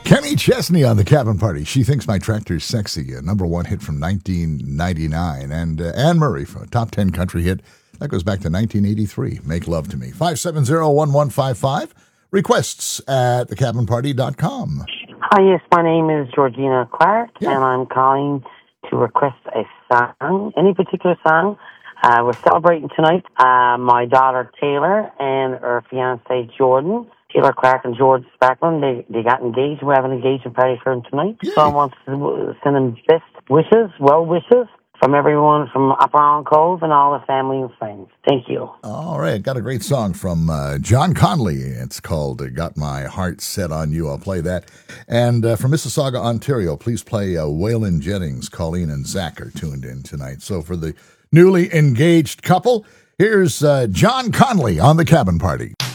Kenny Chesney on the Cabin Party. She Thinks My Tractor's Sexy, a number one hit from 1999. And Anne Murray from a top 10 country hit. That goes back to 1983. Make Love to Me. 570-1155. Requests at thecabinparty.com. Hi, yes, my name is Georgina Clark, Yeah. and I'm calling to request a song, any particular song. We're celebrating tonight my daughter Taylor and her fiancé Jordan. Taylor Clark and George Spackman, they got engaged. We have an engagement party for them tonight. Yay. So I want to send them best wishes, well wishes from everyone from Upper Island Cove and all the family and friends. Thank you. All right, got a great song from John Conley. It's called Got My Heart Set on You. I'll play that. And from Mississauga, Ontario, please play Waylon Jennings. Colleen and Zach are tuned in tonight. So for the newly engaged couple, here's John Conley on the Cabin Party.